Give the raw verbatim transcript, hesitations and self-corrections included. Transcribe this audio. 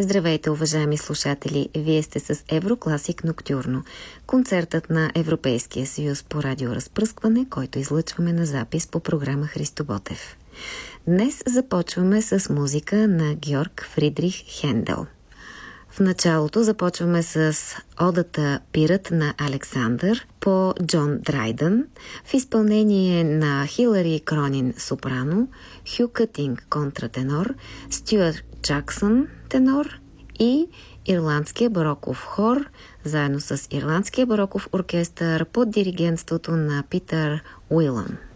Здравейте, уважаеми слушатели! Вие сте с Еврокласик Ноктюрно, концертът на Европейския съюз по радиоразпръскване, който излъчваме на запис по програма Христо Ботев. Днес започваме с музика на Георг Фридрих Хендел. В началото започваме с одата «Пирът на Александър» по Джон Драйдън в изпълнение на Хилари Кронин сопрано, Хю Кътинг контратенор, Стюарт Джаксън тенор и Ирландския бароков хор, заедно с Ирландския бароков оркестър под диригентството на Питър Уилън.